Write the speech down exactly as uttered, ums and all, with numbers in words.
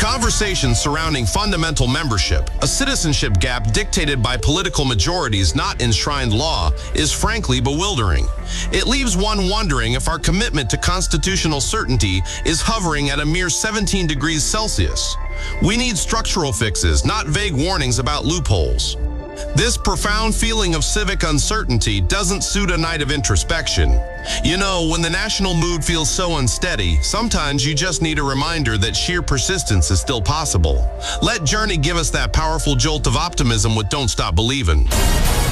conversation surrounding fundamental membership, a citizenship gap dictated by political majorities not enshrined law, is frankly bewildering. It leaves one wondering if our commitment to constitutional certainty is hovering at a mere seventeen degrees Celsius. We need structural fixes, not vague warnings about loopholes. This profound feeling of civic uncertainty doesn't suit a night of introspection. You know, when the national mood feels so unsteady, sometimes you just need a reminder that sheer persistence is still possible. Let Journey give us that powerful jolt of optimism with Don't Stop Believin'.